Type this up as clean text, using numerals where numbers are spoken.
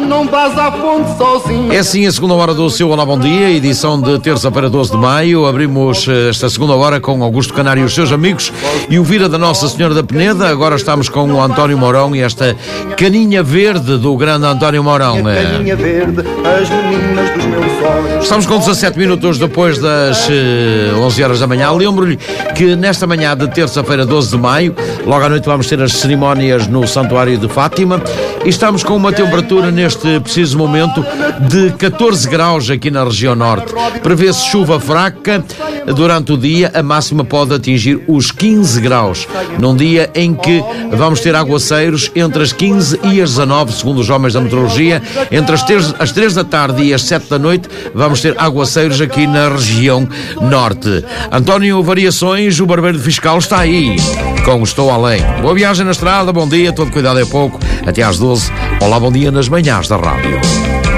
não vais à fonte sozinho. É assim a segunda hora do seu Olá Bom Dia, edição de terça-feira 12 de maio. Abrimos esta segunda hora com Augusto Canário e os seus amigos e o Vira da Nossa Senhora da Peneda. Agora estamos com o António Mourão e esta caninha verde do grande António Mourão. Caninha verde, as meninas dos meus olhos. Estamos com 17 minutos depois das 11 horas da manhã. Lembro-lhe que nesta manhã de terça-feira 12 de maio, logo à noite vamos ter as cerimónias no Santuário de Fátima e estamos com uma temperatura neste preciso momento de 14 graus aqui na região norte. Prevê-se chuva fraca durante o dia, a máxima pode atingir os 15 graus, num dia em que vamos ter aguaceiros entre as 15 e as 19, segundo os homens da meteorologia. Entre as 3 da tarde e as 7 da noite vamos ter aguaceiros aqui na região norte. António Variações, o barbeiro fiscal, está aí com Estou Além. Boa viagem na estrada, bom dia, todo cuidado é pouco. Até às 12. Olá, bom dia nas manhãs da rádio.